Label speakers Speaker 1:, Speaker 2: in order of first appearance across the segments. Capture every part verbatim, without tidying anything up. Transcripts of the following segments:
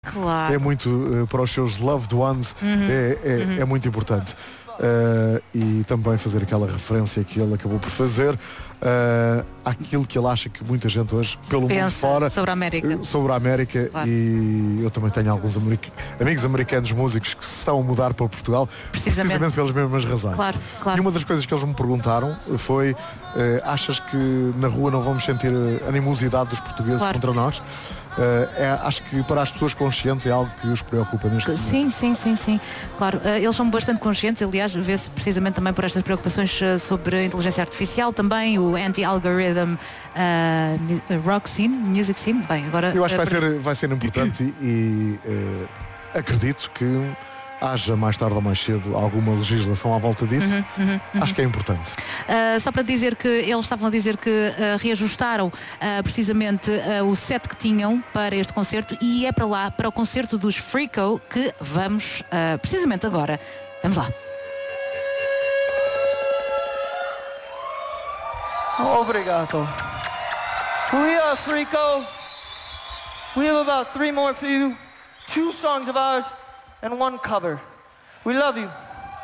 Speaker 1: Claro.
Speaker 2: É muito uh, para os seus loved ones,
Speaker 1: Uhum.
Speaker 2: é, é,
Speaker 1: Uhum.
Speaker 2: é muito importante. Uh, e também fazer aquela referência que ele acabou por fazer uh, àquilo que ele acha que muita gente hoje pelo
Speaker 1: Pensa
Speaker 2: mundo fora
Speaker 1: sobre a América.
Speaker 2: uh, sobre a América.
Speaker 1: Claro.
Speaker 2: E eu também tenho alguns americ- amigos americanos músicos que se estão a mudar para Portugal
Speaker 1: Precisamente.
Speaker 2: precisamente pelas mesmas razões.
Speaker 1: Claro, claro.
Speaker 2: E uma das coisas que eles me perguntaram foi uh, achas que na rua não vamos sentir uh, animosidade dos portugueses
Speaker 1: Claro.
Speaker 2: contra nós? Uh, é, acho que para as pessoas conscientes é algo que os preocupa neste momento.
Speaker 1: Sim, sim, sim, sim. Claro, uh, eles são bastante conscientes, aliás, vê-se precisamente também por estas preocupações uh, sobre a inteligência artificial, também o anti-algorithm uh, mu- rock scene, music scene. Bem, agora.
Speaker 2: Eu acho que vai
Speaker 1: uh,
Speaker 2: ser, vai ser importante e, e eh, acredito que haja mais tarde ou mais cedo alguma legislação à volta disso.
Speaker 1: Uhum, uhum, uhum.
Speaker 2: Acho que é importante.
Speaker 1: Uh, só para dizer que eles estavam a dizer que uh, reajustaram uh, precisamente uh, o set que tinham para este concerto e é para lá, para o concerto dos Freako, que vamos uh, precisamente agora. Vamos lá.
Speaker 3: Obrigado. We are Freako. We have about three more for you. Two songs of ours and one cover. We love you.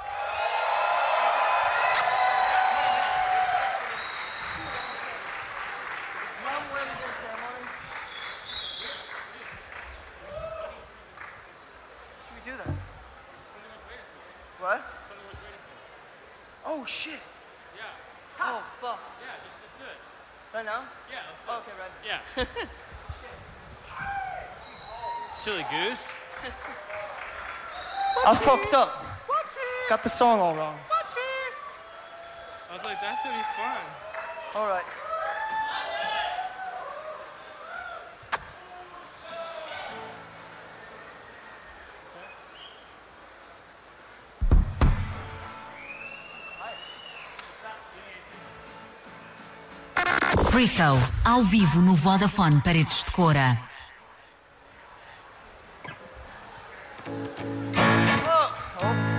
Speaker 3: Should we do that? What? Oh shit. Oh fuck.
Speaker 4: Yeah, just let's do it.
Speaker 3: Right now?
Speaker 4: Yeah, let's do it.
Speaker 3: Okay, right.
Speaker 4: Yeah. Silly goose.
Speaker 3: I fucked up. Got the song all wrong.
Speaker 4: I was like, that's gonna be fun.
Speaker 3: All right.
Speaker 5: Freako, ao vivo no Vodafone Paredes de Cora.
Speaker 3: Oh, oh.